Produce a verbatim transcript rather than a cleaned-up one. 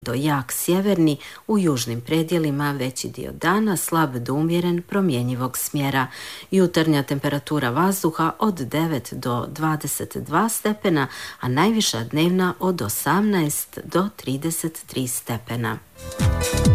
do jak sjeverni, u južnim predjelima veći dio dana slab do umjeren promjenjivog smjera. Jutarnja temperatura vazduha od devet do dvadeset dva stepena, a najviša dnevna od osamnaest do trideset tri stepena.